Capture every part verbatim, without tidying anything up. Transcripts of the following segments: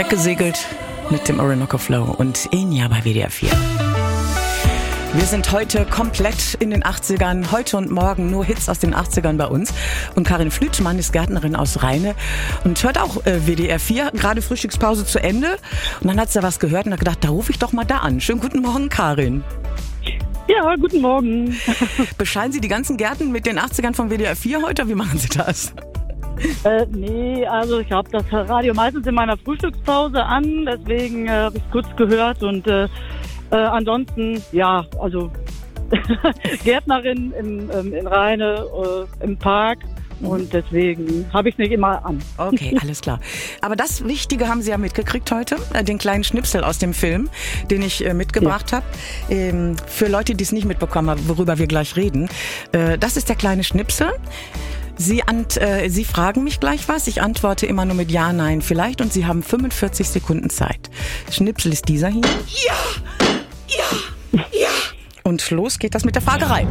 weggesegelt mit dem Orinoco Flow und Enya bei W D R vier. Wir sind heute komplett in den achtzigern, heute und morgen nur Hits aus den achtzigern bei uns. Und Karin Flütschmann ist Gärtnerin aus Rheine und hört auch äh, W D R vier, gerade Frühstückspause zu Ende. Und dann hat sie da was gehört und hat gedacht, da rufe ich doch mal da an. Schönen guten Morgen, Karin. Ja, guten Morgen. Bescheiden Sie die ganzen Gärten mit den achtzigern von W D R vier heute? Wie machen Sie das? Äh, nee, also ich habe das Radio meistens in meiner Frühstückspause an, deswegen äh, habe ich kurz gehört und äh, äh, ansonsten, ja, also Gärtnerin in, ähm, in Rheine, äh, im Park. Und deswegen habe ich es nicht immer an. Okay, alles klar. Aber das Wichtige haben Sie ja mitgekriegt heute, äh, den kleinen Schnipsel aus dem Film, den ich äh, mitgebracht ja. habe. Ähm, für Leute, die es nicht mitbekommen haben, worüber wir gleich reden. Äh, das ist der kleine Schnipsel. Sie, ant, äh, Sie fragen mich gleich was. Ich antworte immer nur mit Ja, Nein, vielleicht. Und Sie haben fünfundvierzig Sekunden Zeit. Schnipsel ist dieser hier. Ja, ja, ja. Und los geht das mit der Fragerei.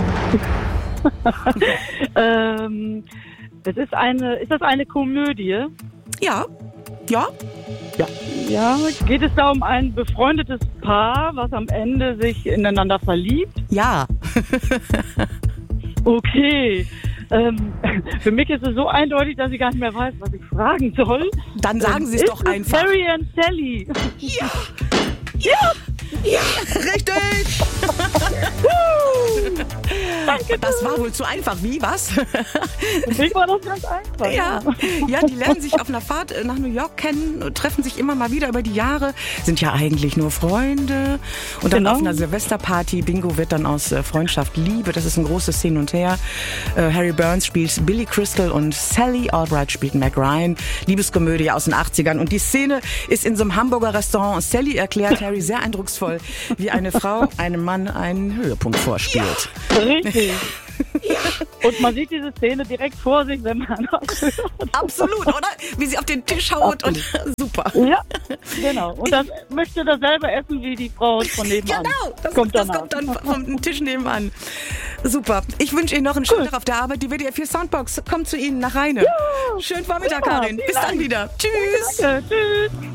ähm... Das ist eine, ist das eine Komödie? Ja, ja, ja. Ja, geht es da um ein befreundetes Paar, was am Ende sich ineinander verliebt? Ja. Okay. Ähm, für mich ist es so eindeutig, dass ich gar nicht mehr weiß, was ich fragen soll. Dann sagen Sie es doch einfach. Harry and Sally. Ja, ja, ja, richtig. Danke. Das war wohl zu einfach. Wie, was? Für mich war das ganz einfach. Ja. Ja, die lernen sich auf einer Fahrt nach New York kennen, treffen sich immer mal wieder über die Jahre, sind ja eigentlich nur Freunde. Und dann genau. auf einer Silvesterparty, Bingo wird dann aus Freundschaft Liebe. Das ist ein großes Hin und Her. Äh, Harry Burns spielt Billy Crystal und Sally Albright spielt Meg Ryan. Liebeskomödie aus den achtzigern. Und die Szene ist in so einem Hamburger Restaurant. Sally erklärt Harry sehr eindrucksvoll, wie eine Frau einem Mann einen Höhepunkt vorspielt. Ja, richtig. Ja. Und man sieht diese Szene direkt vor sich, wenn man das hört. Absolut, oder? Wie sie auf den Tisch haut und super. Ja, genau. Und das möchte dasselbe essen wie die Frau von nebenan. Genau, das kommt, das kommt dann vom Tisch nebenan. Super. Ich wünsche Ihnen noch einen schönen Tag auf der Arbeit. Die W D R vier Soundbox kommt zu Ihnen nach Rheine. Ja, schönen Vormittag, ja, Karin. Bis dann wieder. Tschüss. Danke, tschüss.